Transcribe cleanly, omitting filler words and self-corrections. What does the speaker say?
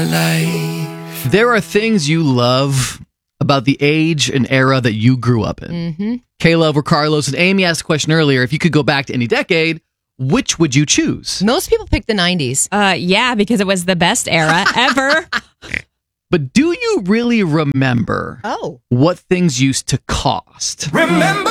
There are things you love about the age and era that you grew up in. Mm-hmm. Kayla over Carlos and Amy asked a question earlier. If you could go back to any decade, which would you choose? Most people pick the 90s. Yeah, because it was the best era ever. But do you really remember what things used to cost? Remember